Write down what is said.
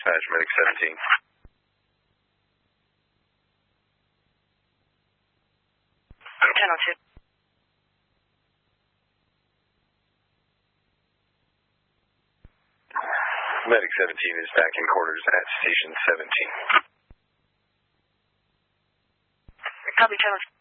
dispatch, Medic 17. Channel 2. Medic 17 is back in quarters at Station 17. Copy, Channel 2.